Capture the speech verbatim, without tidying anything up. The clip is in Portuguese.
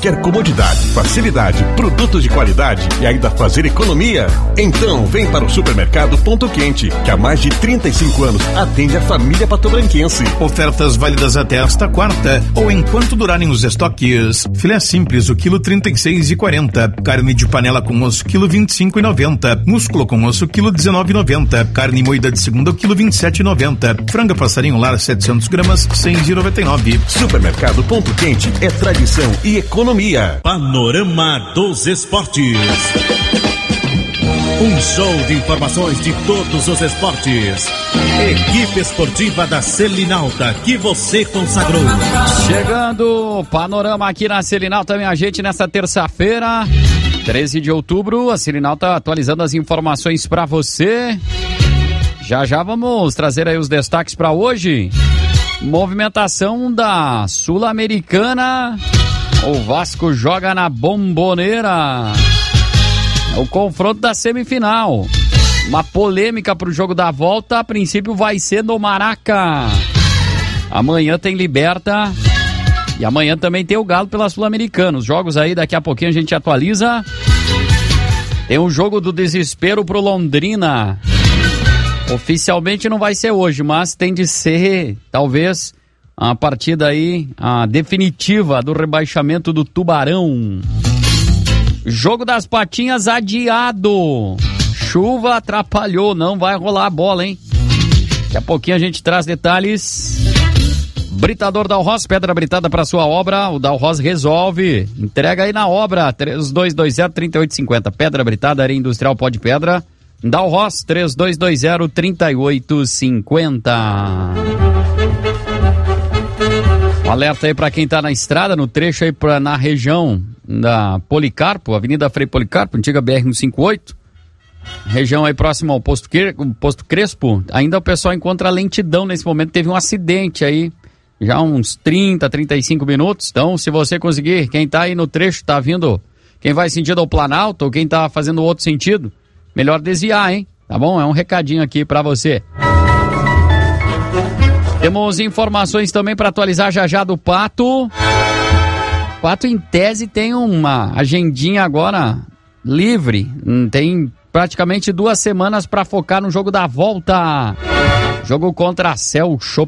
Quer comodidade, facilidade, produtos de qualidade e ainda fazer economia? Então vem para o Supermercado Ponto Quente, que há mais de trinta e cinco anos atende a família patobranquense. Ofertas válidas até esta quarta ou enquanto durarem os estoques. Filé simples, o quilo trinta e seis e quarenta. Carne de panela com osso, quilo vinte e cinco e noventa. Músculo com osso, quilo dezenove e noventa. Carne moída de segunda, o quilo vinte e sete e noventa. Franga passarinho lar, setecentos gramas, seis e noventa e nove. Supermercado Ponto Quente é tradição e economia. Panorama dos Esportes. Um show de informações de todos os esportes. Equipe esportiva da Selinalta, que você consagrou. Chegando, panorama aqui na Selinalta, minha gente, nessa terça-feira, treze de outubro, a Selinalta atualizando as informações para você. Já já vamos trazer aí os destaques para hoje. Movimentação da Sul-Americana. O Vasco joga na Bomboneira. O confronto da semifinal. Uma polêmica para o jogo da volta. A princípio vai ser no Maraca. Amanhã tem Liberta. E amanhã também tem o Galo pela Sul-Americana. Os jogos aí, daqui a pouquinho a gente atualiza. Tem um jogo do desespero pro Londrina. Oficialmente não vai ser hoje, mas tem de ser, talvez, a partida aí, a definitiva do rebaixamento do Tubarão. Jogo das Patinhas adiado. Chuva atrapalhou, não vai rolar a bola, hein? Daqui a pouquinho a gente traz detalhes. Britador Dalhoz, pedra britada para sua obra, o Dalhoz resolve. Entrega aí na obra, três dois dois zero, três oito cinco zero. Pedra britada, areia industrial, pó de pedra. Dalhoz, três dois dois zero, três oito cinco zero. Um alerta aí para quem tá na estrada, no trecho aí pra, na região da Policarpo, Avenida Frei Policarpo, antiga B R cento e cinquenta e oito. Região aí próximo ao posto, posto Crespo. Ainda o pessoal encontra lentidão nesse momento. Teve um acidente aí, já uns trinta, trinta e cinco minutos. Então, se você conseguir, quem tá aí no trecho, tá vindo, quem vai sentido ao Planalto ou quem tá fazendo outro sentido, melhor desviar, hein? Tá bom? É um recadinho aqui pra você. Temos informações também para atualizar já já do Pato. Pato, em tese, tem uma agendinha agora livre. Tem praticamente duas semanas para focar no jogo da volta. Jogo contra a Cell Shop